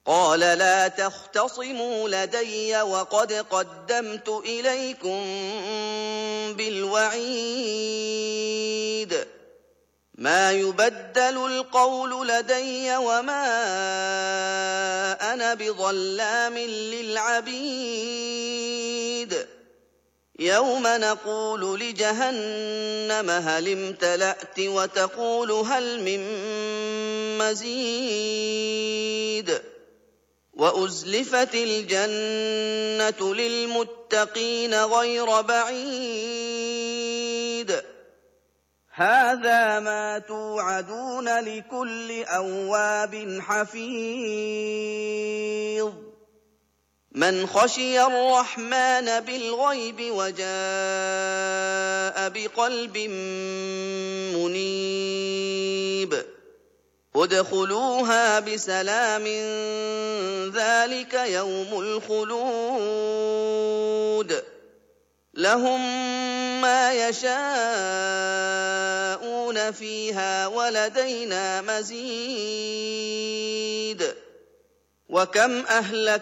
قال لا تختصموا لدي وقد قدمت إليكم بالوعيد ما يبدل القول لدي وما أنا بظلام للعبيد يوم نقول لجهنم هل امتلأت وتقول هل من مزيد وأزلفت الجنة للمتقين غير بعيد هذا ما توعدون لكل أواب حفيظ من خشي الرحمن بالغيب وجاء بقلب منيب ادخلوها بسلام ذلك يوم الخلود لهم ما يشاءون فيها ولدينا مزيد وكم أهلكنا